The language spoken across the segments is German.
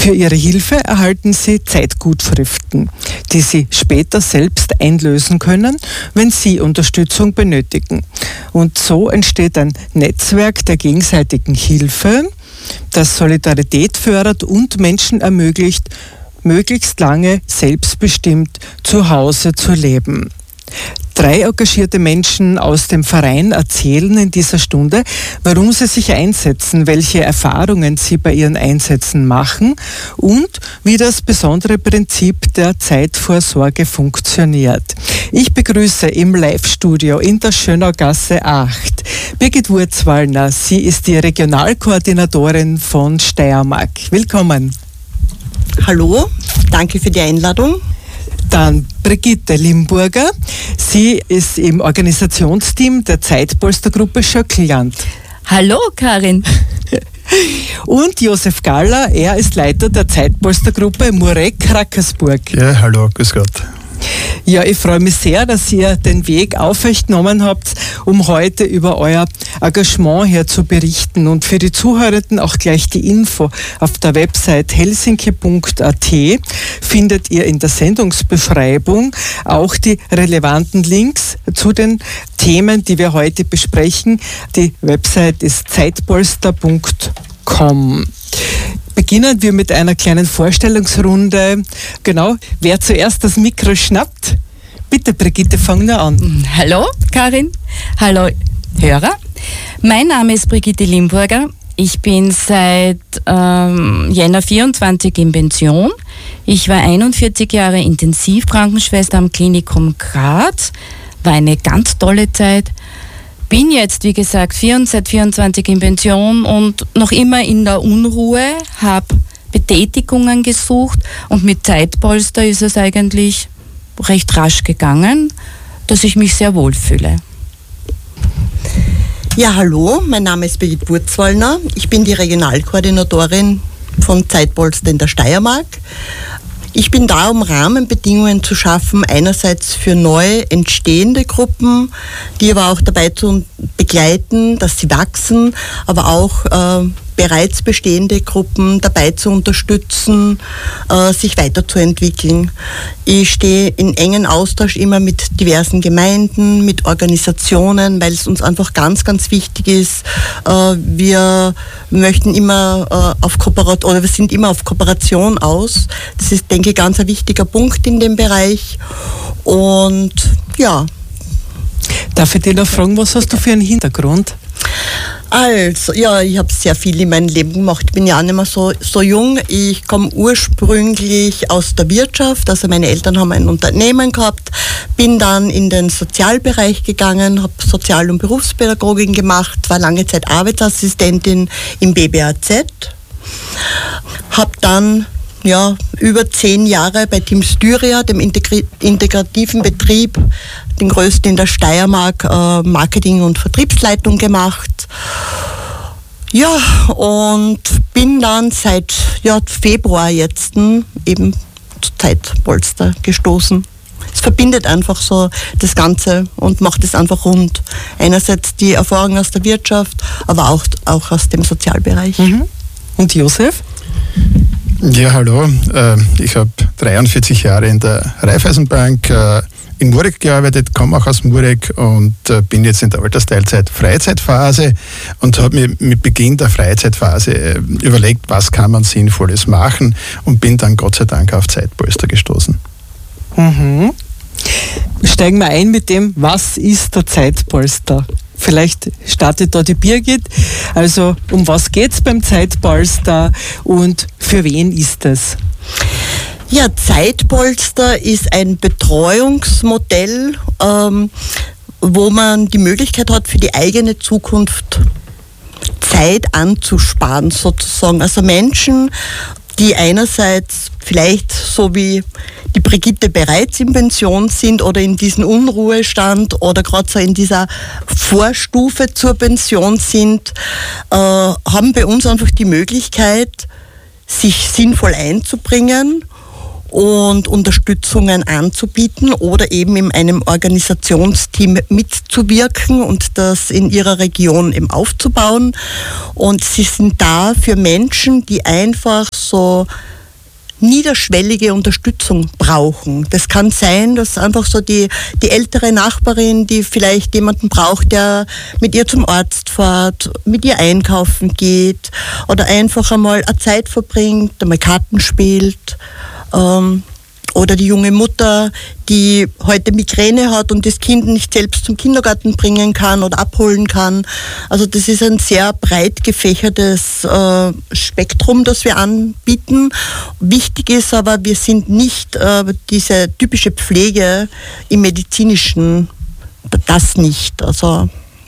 Für ihre Hilfe erhalten sie Zeitgutschriften, die sie später selbst einlösen können, wenn sie Unterstützung benötigen. Und so entsteht ein Netzwerk der gegenseitigen Hilfe, das Solidarität fördert und Menschen ermöglicht, möglichst lange selbstbestimmt zu Hause zu leben. 3 engagierte Menschen aus dem Verein erzählen in dieser Stunde, warum sie sich einsetzen, welche Erfahrungen sie bei ihren Einsätzen machen und wie das besondere Prinzip der Zeitvorsorge funktioniert. Ich begrüße im Live-Studio in der Schönaugasse 8 Birgit Wurzwallner. Sie ist die Regionalkoordinatorin von Steiermark. Willkommen. Hallo, danke für die Einladung. Dann Brigitte Limburger. Sie ist im Organisationsteam der Zeitpolstergruppe Schöckland. Hallo Karin. Und Josef Galler, er ist Leiter der Zeitpolstergruppe Murek-Rackersburg. Ja, hallo, grüß Gott. Ja, ich freue mich sehr, dass ihr den Weg auf euch genommen habt, um heute über euer Engagement hier zu berichten. Und für die Zuhörenden auch gleich die Info. Auf der Website helsinki.at findet ihr in der Sendungsbeschreibung auch die relevanten Links zu den Themen, die wir heute besprechen. Die Website ist zeitpolster.com. Beginnen wir mit einer kleinen Vorstellungsrunde. Genau, wer zuerst das Mikro schnappt? Bitte, Brigitte, fang nur an. Hallo, Karin. Hallo, Hörer. Mein Name ist Brigitte Limburger. Ich bin seit Jänner 24 in Pension. Ich war 41 Jahre Intensivkrankenschwester am Klinikum Graz. War eine ganz tolle Zeit. Bin jetzt, wie gesagt, seit 24 in Pension und noch immer in der Unruhe, habe Betätigungen gesucht und mit Zeitpolster ist es eigentlich recht rasch gegangen, dass ich mich sehr wohl fühle. Ja, hallo, mein Name ist Birgit Wurzwallner. Ich bin die Regionalkoordinatorin von Zeitpolster in der Steiermark. Ich bin da, um Rahmenbedingungen zu schaffen, einerseits für neu entstehende Gruppen, die aber auch dabei zu begleiten, dass sie wachsen, aber auch bereits bestehende Gruppen dabei zu unterstützen, sich weiterzuentwickeln. Ich stehe in engen Austausch immer mit diversen Gemeinden, mit Organisationen, weil es uns einfach ganz, ganz wichtig ist. Wir möchten immer wir sind immer auf Kooperation aus. Das ist, denke ich, ganz ein wichtiger Punkt in dem Bereich. Und ja. Darf ich dich noch fragen, was hast du für einen Hintergrund? Also, ja, ich habe sehr viel in meinem Leben gemacht. Ich bin ja auch nicht mehr so jung. Ich komme ursprünglich aus der Wirtschaft. Also meine Eltern haben ein Unternehmen gehabt. Bin dann in den Sozialbereich gegangen, habe Sozial- und Berufspädagogik gemacht, war lange Zeit Arbeitsassistentin im BBAZ. Habe dann über 10 Jahre bei Team Styria, dem integrativen Betrieb, den größten in der Steiermark, Marketing- und Vertriebsleitung gemacht. Ja, und bin dann seit Februar jetzt eben zu Zeitpolster gestoßen. Es verbindet einfach so das Ganze und macht es einfach rund. Einerseits die Erfahrung aus der Wirtschaft, aber auch aus dem Sozialbereich. Mhm. Und Josef? Ja, hallo. Ich habe 43 Jahre in der Raiffeisenbank in Murek gearbeitet, komme auch aus Murek und bin jetzt in der Altersteilzeit-Freizeitphase und habe mir mit Beginn der Freizeitphase überlegt, was kann man Sinnvolles machen und bin dann Gott sei Dank auf Zeitpolster gestoßen. Mhm. Steigen wir ein mit dem, was ist der Zeitpolster? Vielleicht startet da die Birgit. Also um was geht es beim Zeitpolster und für wen ist es? Ja, Zeitpolster ist ein Betreuungsmodell, wo man die Möglichkeit hat, für die eigene Zukunft Zeit anzusparen sozusagen. Also Menschen, die einerseits vielleicht so wie die Brigitte bereits in Pension sind oder in diesem Unruhestand oder gerade so in dieser Vorstufe zur Pension sind, haben bei uns einfach die Möglichkeit, sich sinnvoll einzubringen und Unterstützungen anzubieten oder eben in einem Organisationsteam mitzuwirken und das in ihrer Region eben aufzubauen. Und sie sind da für Menschen, die einfach so niederschwellige Unterstützung brauchen. Das kann sein, dass einfach so die ältere Nachbarin, die vielleicht jemanden braucht, der mit ihr zum Arzt fährt, mit ihr einkaufen geht oder einfach einmal eine Zeit verbringt, einmal Karten spielt. Oder die junge Mutter, die heute Migräne hat und das Kind nicht selbst zum Kindergarten bringen kann oder abholen kann. Also das ist ein sehr breit gefächertes Spektrum, das wir anbieten. Wichtig ist aber, wir sind nicht diese typische Pflege im Medizinischen, das nicht. Also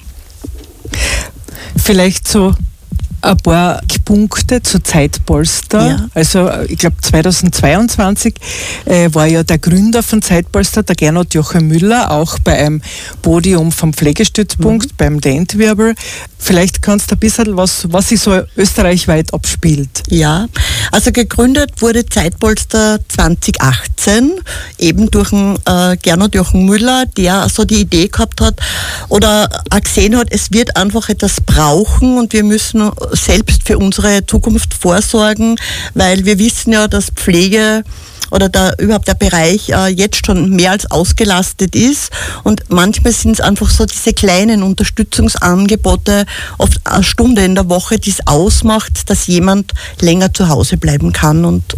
vielleicht so ein paar Punkte zu Zeitpolster. Ja. Also ich glaube 2022 war ja der Gründer von Zeitpolster, der Gernot Joachim Müller, auch bei einem Podium vom Pflegestützpunkt, beim Dentwirbel. Vielleicht kannst du ein bisschen was sich so österreichweit abspielt. Ja, also gegründet wurde Zeitpolster 2018, eben durch den Gernot Joachim Müller, der so die Idee gehabt hat oder auch gesehen hat, es wird einfach etwas brauchen und wir müssen selbst für unsere Zukunft vorsorgen, weil wir wissen ja, dass Pflege oder überhaupt der Bereich jetzt schon mehr als ausgelastet ist und manchmal sind es einfach so diese kleinen Unterstützungsangebote, oft eine Stunde in der Woche, die es ausmacht, dass jemand länger zu Hause bleiben kann und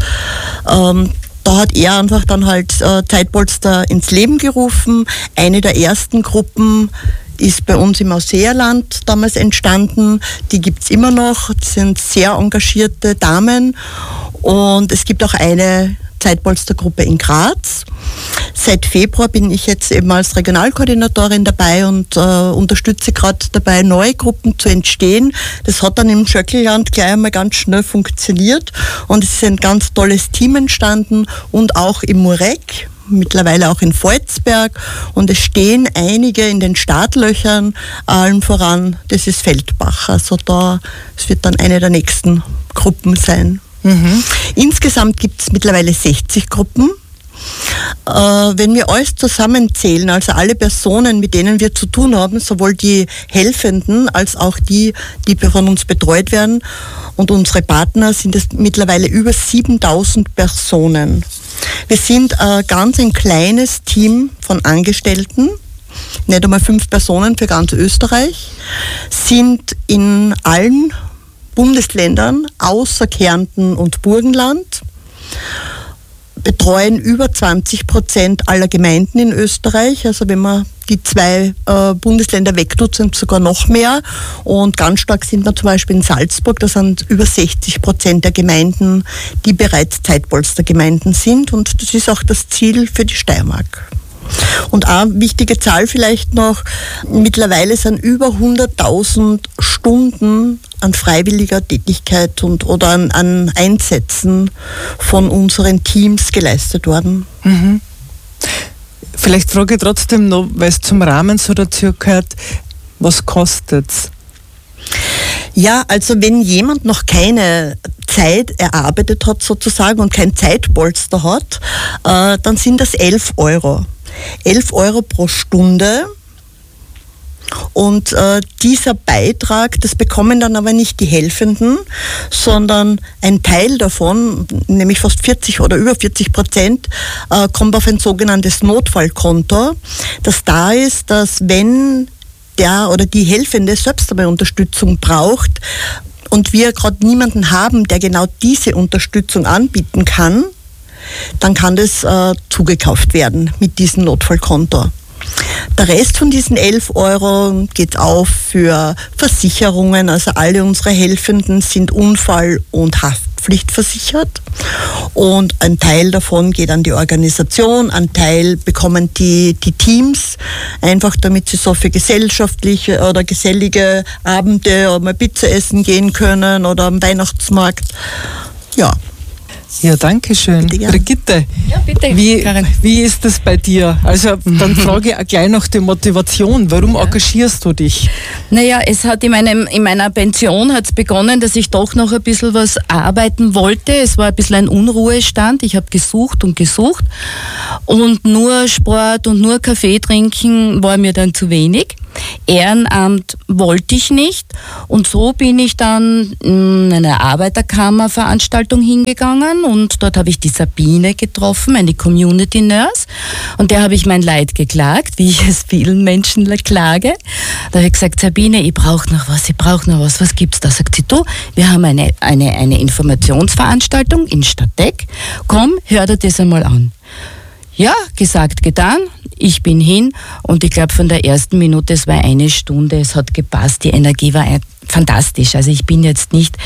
da hat er einfach dann halt Zeitpolster ins Leben gerufen. Eine der ersten Gruppen ist bei uns im Ausseerland damals entstanden. Die gibt es immer noch. Das sind sehr engagierte Damen. Und es gibt auch eine Zeitpolstergruppe in Graz. Seit Februar bin ich jetzt eben als Regionalkoordinatorin dabei und unterstütze gerade dabei, neue Gruppen zu entstehen. Das hat dann im Schöckelland gleich einmal ganz schnell funktioniert und es ist ein ganz tolles Team entstanden und auch im Murek, mittlerweile auch in Volzberg und es stehen einige in den Startlöchern, allen voran, das ist Feldbach. Also es wird dann eine der nächsten Gruppen sein. Mhm. Insgesamt gibt es mittlerweile 60 Gruppen. Wenn wir alles zusammenzählen, also alle Personen, mit denen wir zu tun haben, sowohl die Helfenden als auch die von uns betreut werden und unsere Partner, sind es mittlerweile über 7000 Personen. Wir sind ganz ein kleines Team von Angestellten, nicht einmal 5 Personen für ganz Österreich, sind in allen Bundesländern außer Kärnten und Burgenland, betreuen über 20% aller Gemeinden in Österreich. Also wenn man die 2 Bundesländer wegtut, sind sogar noch mehr. Und ganz stark sind wir zum Beispiel in Salzburg, da sind über 60% der Gemeinden, die bereits Zeitpolstergemeinden sind. Und das ist auch das Ziel für die Steiermark. Und eine wichtige Zahl vielleicht noch, mittlerweile sind über 100.000 Stunden an freiwilliger Tätigkeit oder an Einsätzen von unseren Teams geleistet worden. Mhm. Vielleicht frage ich trotzdem noch, weil es zum Rahmen so dazu gehört, was kostet es? Ja, also wenn jemand noch keine Zeit erarbeitet hat sozusagen und kein Zeitpolster hat, dann sind das 11 Euro. 11 Euro pro Stunde und dieser Beitrag, das bekommen dann aber nicht die Helfenden, sondern ein Teil davon, nämlich fast 40 oder über 40%, kommt auf ein sogenanntes Notfallkonto, das da ist, dass wenn der oder die Helfende selbst dabei Unterstützung braucht und wir gerade niemanden haben, der genau diese Unterstützung anbieten kann, dann kann das zugekauft werden mit diesem Notfallkonto. Der Rest von diesen 11 Euro geht auf für Versicherungen, also alle unsere Helfenden sind Unfall- und Haftpflichtversichert und ein Teil davon geht an die Organisation, ein Teil bekommen die Teams, einfach damit sie so für gesellschaftliche oder gesellige Abende oder mal Pizza essen gehen können oder am Weihnachtsmarkt. Ja. Ja, danke schön. Brigitte, ja, bitte, wie ist das bei dir? Also dann frage ich gleich nach die Motivation. Warum engagierst du dich? Naja, es hat in meiner Pension hat's begonnen, dass ich doch noch ein bisschen was arbeiten wollte. Es war ein bisschen ein Unruhestand. Ich habe gesucht und nur Sport und nur Kaffee trinken war mir dann zu wenig. Ehrenamt wollte ich nicht und so bin ich dann in eine Arbeiterkammerveranstaltung hingegangen und dort habe ich die Sabine getroffen, eine Community Nurse, und der habe ich mein Leid geklagt, wie ich es vielen Menschen klage. Da habe ich gesagt, Sabine, ich brauche noch was gibt's da? Sagt sie, du, wir haben eine Informationsveranstaltung in Stadteck, komm, hör dir das einmal an. Ja, gesagt, getan. Ich bin hin und ich glaube von der ersten Minute, es war 1 Stunde, es hat gepasst, die Energie war fantastisch. Also ich bin immer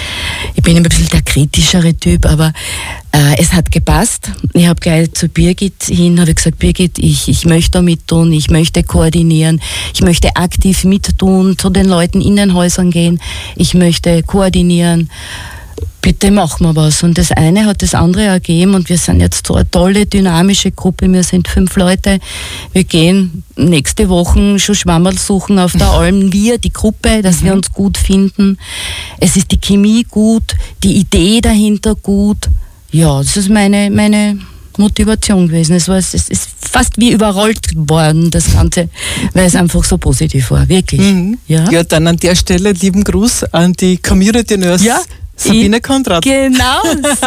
ein bisschen der kritischere Typ, aber es hat gepasst. Ich habe gleich zu Birgit hin, habe gesagt, Birgit, ich möchte da mittun, ich möchte koordinieren, ich möchte aktiv mittun, zu den Leuten in den Häusern gehen, ich möchte koordinieren. Bitte machen wir was. Und das eine hat das andere ergeben und wir sind jetzt so eine tolle, dynamische Gruppe. Wir sind 5 Leute. Wir gehen nächste Woche schon Schwammerl suchen auf der Alm. Die Gruppe, dass wir uns gut finden. Es ist die Chemie gut, die Idee dahinter gut. Ja, das ist meine Motivation gewesen. Es ist fast wie überrollt worden, das Ganze, weil es einfach so positiv war. Wirklich. Ja, dann an der Stelle lieben Gruß an die Community Nurse. Ja. Sabine Konrad. Genau,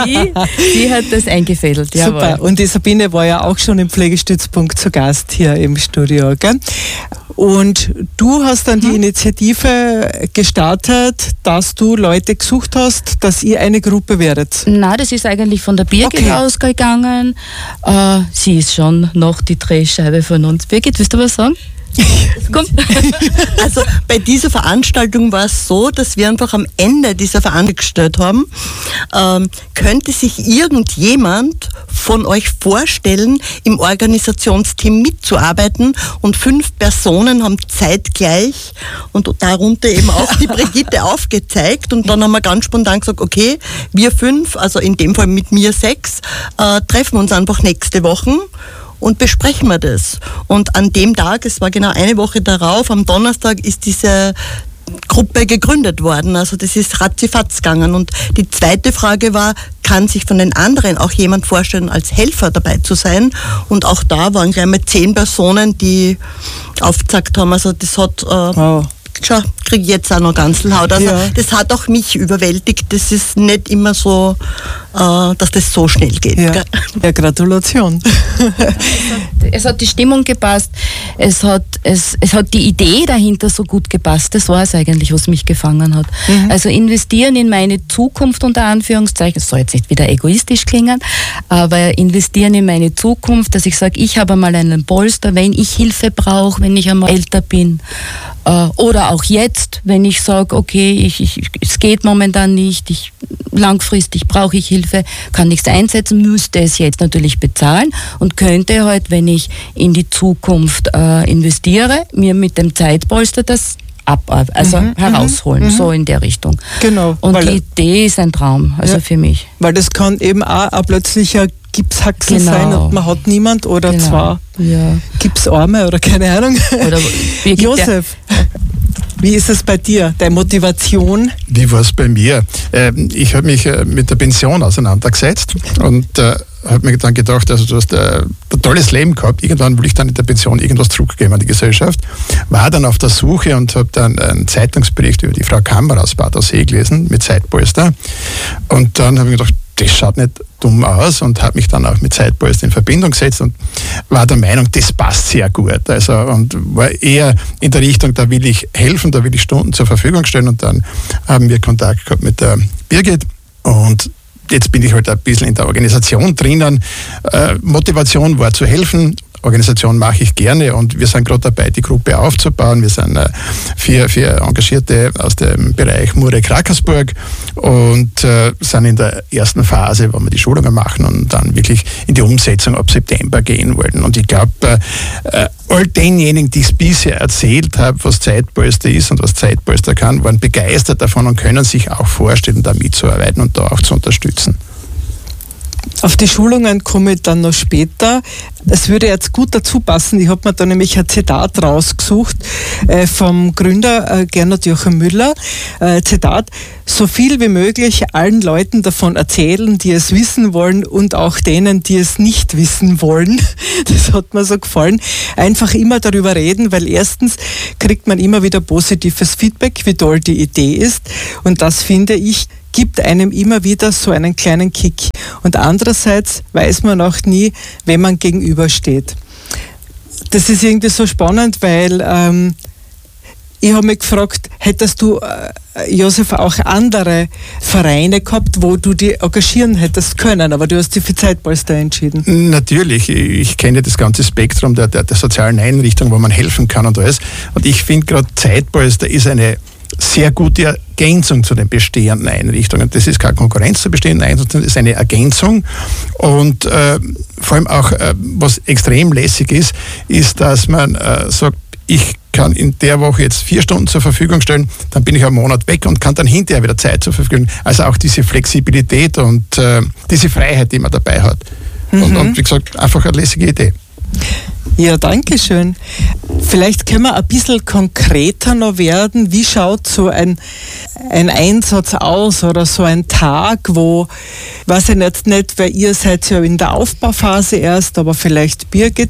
sie hat das eingefädelt. Super, jawohl. und die Sabine war ja auch schon im Pflegestützpunkt zu Gast hier im Studio, gell? Und du hast dann die Initiative gestartet, dass du Leute gesucht hast, dass ihr eine Gruppe werdet. Nein, das ist eigentlich von der Birgit ausgegangen. Sie ist schon noch die Drehscheibe von uns. Birgit, willst du was sagen? Komm. Also bei dieser Veranstaltung war es so, dass wir einfach am Ende dieser Veranstaltung gestellt haben, könnte sich irgendjemand von euch vorstellen, im Organisationsteam mitzuarbeiten, und 5 Personen haben zeitgleich und darunter eben auch die Brigitte aufgezeigt, und dann haben wir ganz spontan gesagt, okay, wir 5, also in dem Fall mit mir 6, treffen uns einfach nächste Woche und besprechen wir das. Und an dem Tag, es war genau eine Woche darauf, am Donnerstag ist diese Gruppe gegründet worden. Also das ist ratzifatz gegangen. Und die zweite Frage war, kann sich von den anderen auch jemand vorstellen, als Helfer dabei zu sein? Und auch da waren gleich mal 10 Personen, die aufgezeigt haben. Also das hat... Schau, kriege ich jetzt auch noch Ganzelhaut. Also das hat auch mich überwältigt. Das ist nicht immer so, dass das so schnell geht. Ja, Gratulation. Es hat die Stimmung gepasst, es hat die Idee dahinter so gut gepasst. Das war es eigentlich, was mich gefangen hat. Also investieren in meine Zukunft, unter Anführungszeichen, das soll jetzt nicht wieder egoistisch klingen, aber investieren in meine Zukunft, dass ich sage, ich habe mal einen Polster, wenn ich Hilfe brauche, wenn ich einmal älter bin. Oder auch jetzt, wenn ich sage, okay, es geht momentan nicht, langfristig brauche ich Hilfe, kann nichts einsetzen, müsste es jetzt natürlich bezahlen und könnte halt, wenn ich in die Zukunft investiere, mir mit dem Zeitpolster das herausholen, so in der Richtung. Genau. Und die Idee ist ein Traum, also für mich. Weil das kann eben auch ein plötzlicher Gipshaxel sein und man hat niemand oder zwar Gipsarme oder keine Ahnung. Oder Josef, wie ist es bei dir, deine Motivation? Wie war es bei mir? Ich habe mich mit der Pension auseinandergesetzt und habe mir dann gedacht, also du hast ein tolles Leben gehabt, irgendwann will ich dann in der Pension irgendwas zurückgeben an die Gesellschaft. War dann auf der Suche und habe dann einen Zeitungsbericht über die Frau Kammer aus Bad Aussee gelesen mit Zeitpolster. Und dann habe ich gedacht, das schaut nicht dumm aus, und habe mich dann auch mit Zeitpolster in Verbindung gesetzt und war der Meinung, das passt sehr gut. Also, und war eher in der Richtung, da will ich helfen, da will ich Stunden zur Verfügung stellen, und dann haben wir Kontakt gehabt mit der Birgit, und jetzt bin ich halt ein bisschen in der Organisation drinnen. Motivation war zu helfen. Organisation mache ich gerne, und wir sind gerade dabei, die Gruppe aufzubauen. Wir sind 4 Engagierte aus dem Bereich Murek-Rackersburg und sind in der ersten Phase, wo wir die Schulungen machen und dann wirklich in die Umsetzung ab September gehen wollten. Und ich glaube, all denjenigen, die es bisher erzählt haben, was Zeitpolster ist und was Zeitpolster kann, waren begeistert davon und können sich auch vorstellen, da mitzuarbeiten und da auch zu unterstützen. Auf die Schulungen komme ich dann noch später. Es würde jetzt gut dazu passen, ich habe mir da nämlich ein Zitat rausgesucht vom Gründer Gernot Joachim Müller. Zitat: So viel wie möglich allen Leuten davon erzählen, die es wissen wollen, und auch denen, die es nicht wissen wollen. Das hat mir so gefallen. Einfach immer darüber reden, weil erstens kriegt man immer wieder positives Feedback, wie toll die Idee ist, und das, finde ich, gibt einem immer wieder so einen kleinen Kick. Und andererseits weiß man auch nie, wem man gegenübersteht. Das ist irgendwie so spannend, weil ich habe mich gefragt, hättest du, Josef, auch andere Vereine gehabt, wo du dich engagieren hättest können, aber du hast dich für Zeitpolster entschieden. Natürlich, ich kenne das ganze Spektrum der sozialen Einrichtungen, wo man helfen kann und alles. Und ich finde gerade Zeitpolster ist eine sehr gute Ergänzung zu den bestehenden Einrichtungen. Das ist keine Konkurrenz zu bestehenden Einrichtungen, das ist eine Ergänzung. Und vor allem auch, was extrem lässig ist, dass man sagt, ich kann in der Woche jetzt 4 Stunden zur Verfügung stellen, dann bin ich einen Monat weg und kann dann hinterher wieder Zeit zur Verfügung stellen. Also auch diese Flexibilität und diese Freiheit, die man dabei hat. Und wie gesagt, einfach eine lässige Idee. Ja, danke schön. Vielleicht können wir ein bisschen konkreter noch werden. Wie schaut so ein Einsatz aus oder so ein Tag, wo, weiß ich jetzt nicht, weil ihr seid ja in der Aufbauphase erst, aber vielleicht Birgit,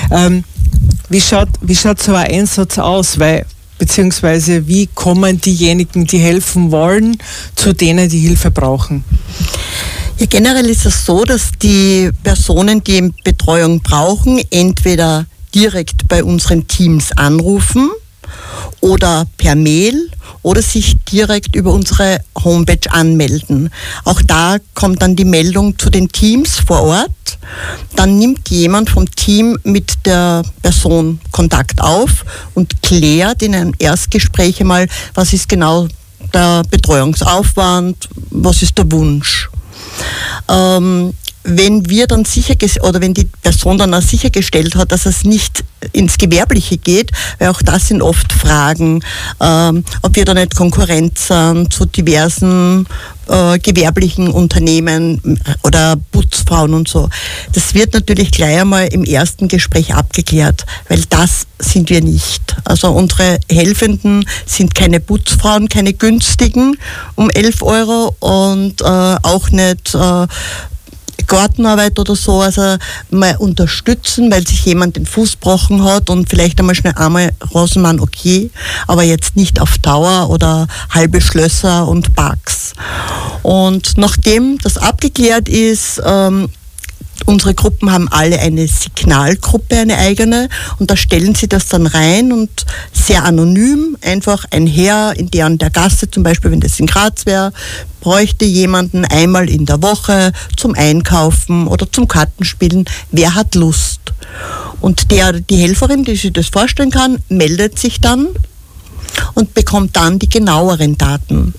wie schaut so ein Einsatz aus? Beziehungsweise wie kommen diejenigen, die helfen wollen, zu denen, die Hilfe brauchen? Ja, generell ist es so, dass die Personen, die Betreuung brauchen, entweder direkt bei unseren Teams anrufen oder per Mail oder sich direkt über unsere Homepage anmelden. Auch da kommt dann die Meldung zu den Teams vor Ort. Dann nimmt jemand vom Team mit der Person Kontakt auf und klärt in einem Erstgespräch einmal, was ist genau der Betreuungsaufwand, was ist der Wunsch. Wenn wir dann wenn die Person dann auch sichergestellt hat, dass es nicht ins Gewerbliche geht, weil auch das sind oft Fragen, ob wir da nicht Konkurrenz sind zu diversen gewerblichen Unternehmen oder Putzfrauen und so. Das wird natürlich gleich einmal im ersten Gespräch abgeklärt, weil das sind wir nicht. Also unsere Helfenden sind keine Putzfrauen, keine günstigen um 11 Euro und auch nicht Gartenarbeit oder so, also mal unterstützen, weil sich jemand den Fuß gebrochen hat und vielleicht einmal Rosenmann, okay, aber jetzt nicht auf Dauer oder halbe Schlösser und Parks. Und nachdem das abgeklärt ist, unsere Gruppen haben alle eine Signalgruppe, eine eigene, und da stellen sie das dann rein und sehr anonym, einfach ein Herr in der und der Gasse, zum Beispiel, wenn das in Graz wäre, bräuchte jemanden einmal in der Woche zum Einkaufen oder zum Kartenspielen. Wer hat Lust? Und die Helferin, die sich das vorstellen kann, meldet sich dann und bekommt dann die genaueren Daten.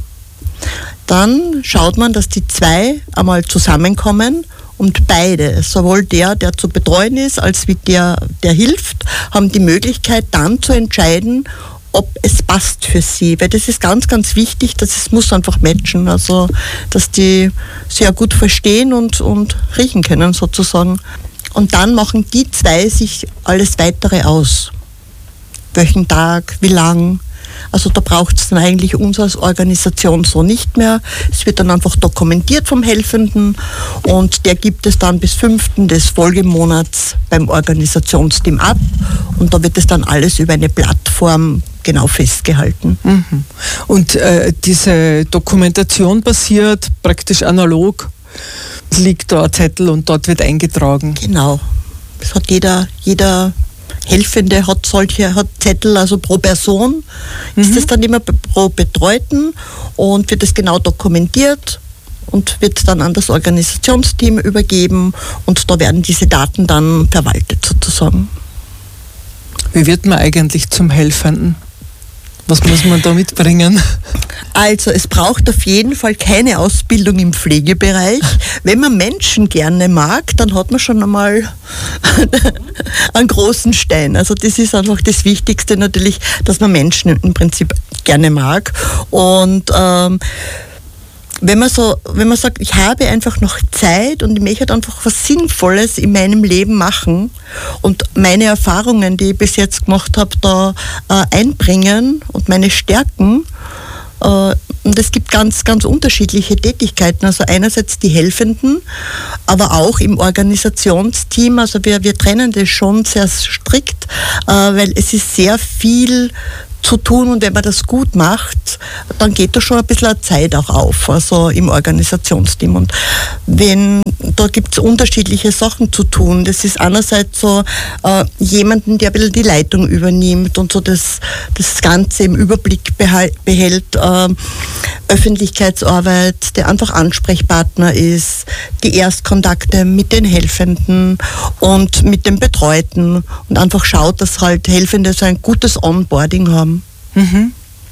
Dann schaut man, dass die 2 einmal zusammenkommen und beide, sowohl der zu betreuen ist, als wie der hilft, haben die Möglichkeit dann zu entscheiden, ob es passt für sie. Weil das ist ganz, ganz wichtig, es muss einfach matchen. Also, dass die sehr gut verstehen und riechen können sozusagen. Und dann machen die 2 sich alles Weitere aus. Welchen Tag, wie lang. Also da braucht es dann eigentlich uns als Organisation so nicht mehr. Es wird dann einfach dokumentiert vom Helfenden und der gibt es dann bis 5. des Folgemonats beim Organisationsteam ab und da wird es dann alles über eine Plattform genau festgehalten. Mhm. Und diese Dokumentation passiert praktisch analog, liegt da ein Zettel und dort wird eingetragen. Genau. Das hat jeder Helfende hat Zettel, also pro Person ist es dann immer pro Betreuten und wird es genau dokumentiert und wird dann an das Organisationsteam übergeben und da werden diese Daten dann verwaltet sozusagen. Wie wird man eigentlich zum Helfenden? Was muss man da mitbringen? Also es braucht auf jeden Fall keine Ausbildung im Pflegebereich. Wenn man Menschen gerne mag, dann hat man schon einmal einen großen Stein. Also das ist einfach das Wichtigste natürlich, dass man Menschen im Prinzip gerne mag. Und wenn man sagt, ich habe einfach noch Zeit und ich möchte einfach was Sinnvolles in meinem Leben machen und meine Erfahrungen, die ich bis jetzt gemacht habe, da einbringen und meine Stärken. Und es gibt ganz, ganz unterschiedliche Tätigkeiten. Also einerseits die Helfenden, aber auch im Organisationsteam. Also wir trennen das schon sehr strikt, weil es ist sehr viel zu tun und wenn man das gut macht, dann geht da schon ein bisschen Zeit auch auf, also im Organisationsteam. Und da gibt es unterschiedliche Sachen zu tun. Das ist einerseits so jemanden, der ein bisschen die Leitung übernimmt und so das Ganze im Überblick behält, Öffentlichkeitsarbeit, der einfach Ansprechpartner ist, die Erstkontakte mit den Helfenden und mit den Betreuten und einfach schaut, dass halt Helfende so ein gutes Onboarding haben. Mhm.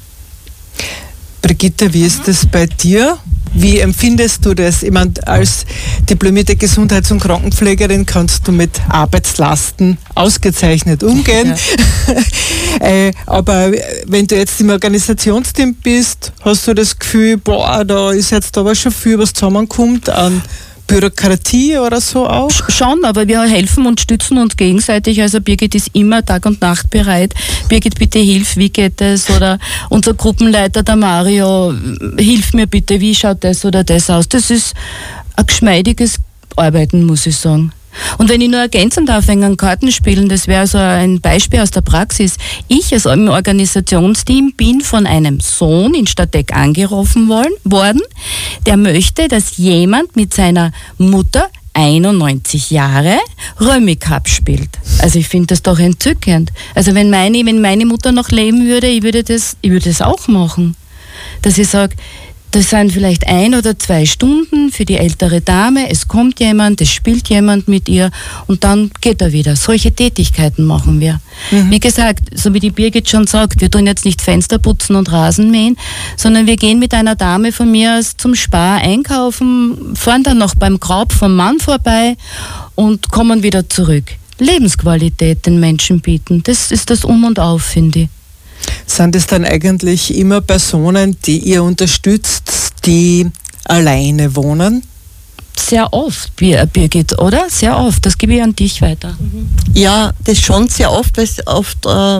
Brigitte, wie ist das bei dir? Wie empfindest du das? Ich meine, als diplomierte Gesundheits- und Krankenpflegerin kannst du mit Arbeitslasten ausgezeichnet umgehen. Ja. Aber wenn du jetzt im Organisationsteam bist, hast du das Gefühl, da ist jetzt aber schon viel, was zusammenkommt an Bürokratie oder so auch? Schon, aber wir helfen und stützen uns gegenseitig. Also Birgit ist immer Tag und Nacht bereit. Birgit, bitte hilf, wie geht es? Oder unser Gruppenleiter, der Mario, hilf mir bitte, wie schaut das oder das aus? Das ist ein geschmeidiges Arbeiten, muss ich sagen. Und wenn ich nur ergänzen darf, wegen einem Kartenspielen, das wäre so ein Beispiel aus der Praxis. Ich als im Organisationsteam bin von einem Sohn in Stadteck angerufen worden, der möchte, dass jemand mit seiner Mutter 91 Jahre Römi Cup spielt. Also ich finde das doch entzückend. Also wenn meine Mutter noch leben würde, ich würde das auch machen. Dass ich sage, das sind vielleicht 1 oder 2 Stunden für die ältere Dame, es kommt jemand, es spielt jemand mit ihr und dann geht er wieder. Solche Tätigkeiten machen wir. Mhm. Wie gesagt, so wie die Birgit schon sagt, wir tun jetzt nicht Fenster putzen und Rasen mähen, sondern wir gehen mit einer Dame von mir zum Spar einkaufen, fahren dann noch beim Grab vom Mann vorbei und kommen wieder zurück. Lebensqualität den Menschen bieten, das ist das Um und Auf, finde ich. Sind es dann eigentlich immer Personen, die ihr unterstützt, die alleine wohnen? Sehr oft, Birgit, oder? Sehr oft. Das gebe ich an dich weiter. Ja, das schon sehr oft, weil es oft auch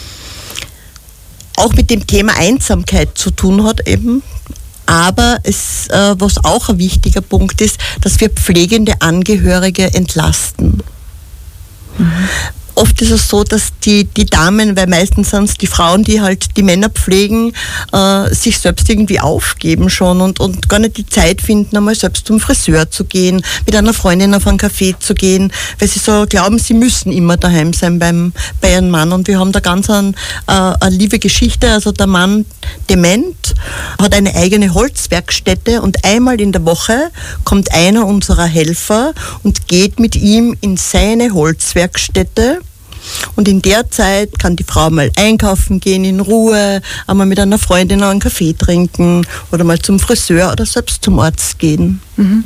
mit dem Thema Einsamkeit zu tun hat eben. Aber was auch ein wichtiger Punkt ist, dass wir pflegende Angehörige entlasten. Mhm. Oft ist es so, dass die Damen, weil meistens sind es die Frauen, die halt die Männer pflegen, sich selbst irgendwie aufgeben schon und gar nicht die Zeit finden, einmal selbst zum Friseur zu gehen, mit einer Freundin auf einen Café zu gehen, weil sie so glauben, sie müssen immer daheim sein bei ihrem Mann. Und wir haben da ganz eine liebe Geschichte. Also der Mann, dement, hat eine eigene Holzwerkstätte und einmal in der Woche kommt einer unserer Helfer und geht mit ihm in seine Holzwerkstätte. Und in der Zeit kann die Frau mal einkaufen gehen in Ruhe, einmal mit einer Freundin einen Kaffee trinken oder mal zum Friseur oder selbst zum Arzt gehen. Mhm.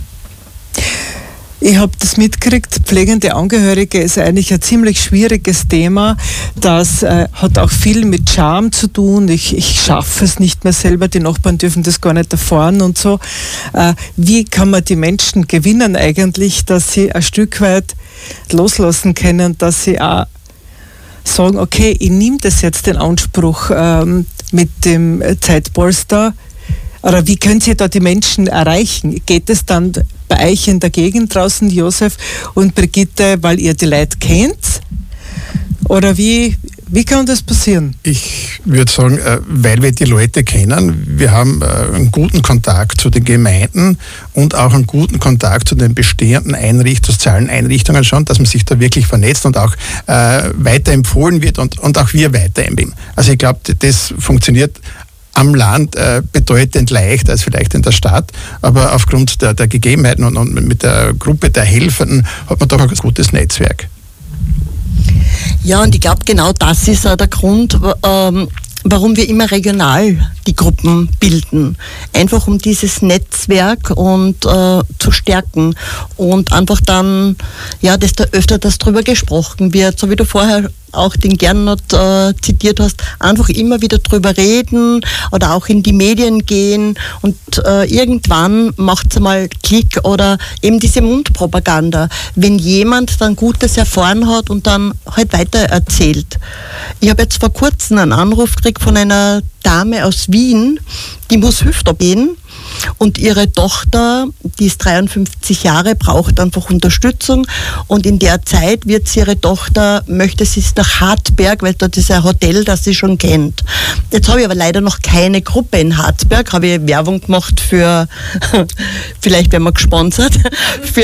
Ich habe das mitgekriegt, pflegende Angehörige ist eigentlich ein ziemlich schwieriges Thema. Das hat auch viel mit Scham zu tun. Ich schaffe es nicht mehr selber, die Nachbarn dürfen das gar nicht erfahren und so. Wie kann man die Menschen gewinnen eigentlich, dass sie ein Stück weit loslassen können, dass sie auch sagen, okay, ich nehme das jetzt in Anspruch mit dem Zeitpolster. Oder wie können Sie da die Menschen erreichen? Geht es dann bei euch in der Gegend draußen, Josef und Brigitte, weil ihr die Leute kennt? Oder wie kann das passieren? Ich würde sagen, weil wir die Leute kennen, wir haben einen guten Kontakt zu den Gemeinden und auch einen guten Kontakt zu den bestehenden sozialen Einrichtungen schon, dass man sich da wirklich vernetzt und auch weiterempfohlen wird und auch wir weiterempfehlen. Also ich glaube, das funktioniert am Land bedeutend leichter als vielleicht in der Stadt, aber aufgrund der Gegebenheiten und mit der Gruppe der Helfenden hat man doch ein gutes Netzwerk. Ja, und ich glaube, genau das ist auch der Grund, warum wir immer regional die Gruppen bilden. Einfach um dieses Netzwerk zu stärken und einfach dann, ja, desto öfter das drüber gesprochen wird, so wie du vorher auch den Gernot zitiert hast, einfach immer wieder drüber reden oder auch in die Medien gehen und irgendwann macht es mal Klick oder eben diese Mundpropaganda, wenn jemand dann Gutes erfahren hat und dann halt weiter erzählt. Ich habe jetzt vor kurzem einen Anruf gekriegt von einer Dame aus Wien, die muss Hüft-OP gehen. Und ihre Tochter, die ist 53 Jahre, braucht einfach Unterstützung. Und in der Zeit wird sie ihre Tochter, möchte sie nach Hartberg, weil dort ist ein Hotel, das sie schon kennt. Jetzt habe ich aber leider noch keine Gruppe in Hartberg, habe ich Werbung gemacht für, vielleicht werden wir gesponsert, für